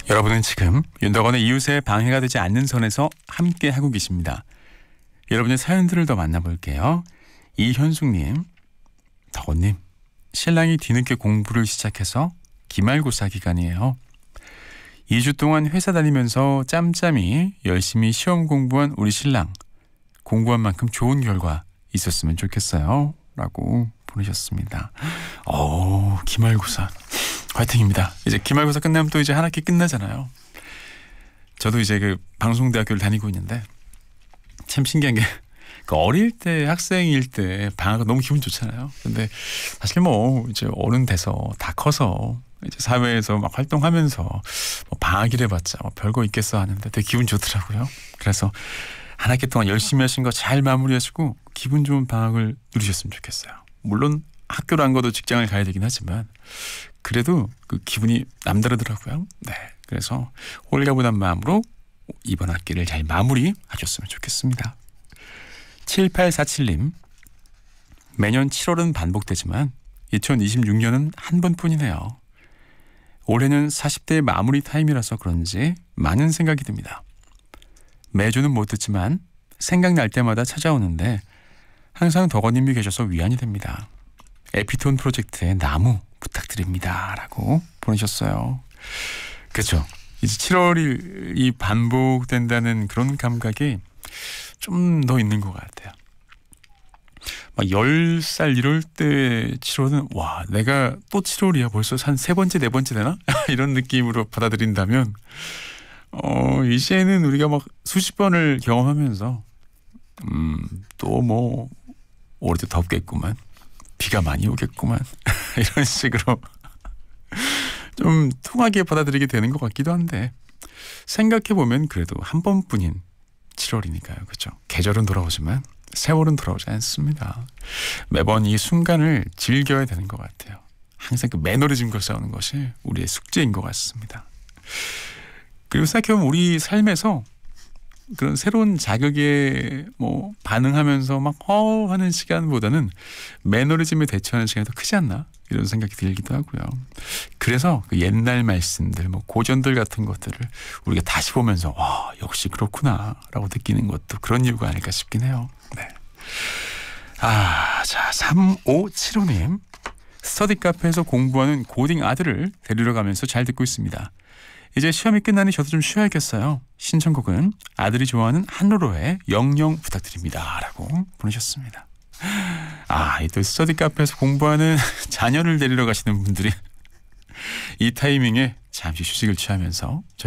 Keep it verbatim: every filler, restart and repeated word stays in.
여러분은 지금 윤덕원의 이웃의 방해가 되지 않는 선에서 함께 하고 계십니다. 여러분의 사연들을 더 만나볼게요. 이현숙님, 덕원님, 신랑이 뒤늦게 공부를 시작해서 기말고사 기간이에요. 이 주 동안 회사 다니면서 짬짬이 열심히 시험 공부한 우리 신랑, 공부한 만큼 좋은 결과 있었으면 좋겠어요. 라고 보내셨습니다. 오, 기말고사 화이팅입니다. 이제 기말고사 끝나면 또 이제 한 학기 끝나잖아요. 저도 이제 그 방송대학교를 다니고 있는데 참 신기한 게 그 어릴 때 학생일 때 방학은 너무 기분 좋잖아요. 근데 사실 뭐 이제 어른 돼서 다 커서 이제 사회에서 막 활동하면서 뭐 방학이래 봤자 뭐 별거 있겠어 하는데 되게 기분 좋더라고요. 그래서 한 학기 동안 열심히 하신 거 잘 마무리하시고 기분 좋은 방학을 누리셨으면 좋겠어요. 물론 학교를 안 가도 직장을 가야 되긴 하지만 그래도 그 기분이 남다르더라고요. 네, 그래서 홀가분한 마음으로 이번 학기를 잘 마무리하셨으면 좋겠습니다. 칠팔사칠님, 매년 칠월은 반복되지만 이천이십육 년은 한 번뿐이네요. 올해는 사십 대의 마무리 타임이라서 그런지 많은 생각이 듭니다. 매주는 못 듣지만 생각날 때마다 찾아오는데 항상 덕원님이 계셔서 위안이 됩니다. 에피톤 프로젝트의 나무 부탁드립니다. 라고 보내셨어요. 그렇죠. 이제 칠월이 반복된다는 그런 감각이 좀 더 있는 것 같아요. 막 열 살 이럴 때 칠월은 와, 내가 또 칠월이야. 벌써 한 세 번째, 네 번째 되나? 이런 느낌으로 받아들인다면 어, 이제는 우리가 막 수십 번을 경험하면서 음, 또 뭐 올해도 덥겠구만. 비가 많이 오겠구만. 이런 식으로 좀 통하게 받아들이게 되는 것 같기도 한데 생각해보면 그래도 한 번뿐인 칠월이니까요. 그렇죠? 계절은 돌아오지만 세월은 돌아오지 않습니다. 매번 이 순간을 즐겨야 되는 것 같아요. 항상 그 매너리즘과 싸우는 것이 우리의 숙제인 것 같습니다. 그리고 생각해보면 우리 삶에서 그런 새로운 자극에 뭐 반응하면서 막 어 하는 시간보다는 매너리즘에 대처하는 시간이 더 크지 않나 이런 생각이 들기도 하고요. 그래서 그 옛날 말씀들 뭐 고전들 같은 것들을 우리가 다시 보면서 와 역시 그렇구나 라고 느끼는 것도 그런 이유가 아닐까 싶긴 해요. 네. 아, 자 삼오칠오님, 스터디 카페에서 공부하는 고딩 아들을 데리러 가면서 잘 듣고 있습니다. 이제 시험이 끝나니 저도 좀 쉬어야겠어요. 신청곡은 아들이 좋아하는 한로로의 영영 부탁드립니다. 라고 보내셨습니다. 아, 이 또 스터디 카페에서 공부하는 자녀를 데리러 가시는 분들이 이 타이밍에 잠시 휴식을 취하면서